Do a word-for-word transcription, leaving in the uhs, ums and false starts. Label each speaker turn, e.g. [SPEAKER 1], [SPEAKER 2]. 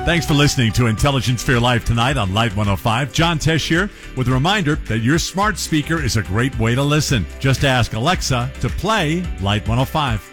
[SPEAKER 1] Thanks for listening to Intelligence for Your Life tonight on Light one oh five. John Tesh here with a reminder that your smart speaker is a great way to listen. Just ask Alexa to play Light one oh five.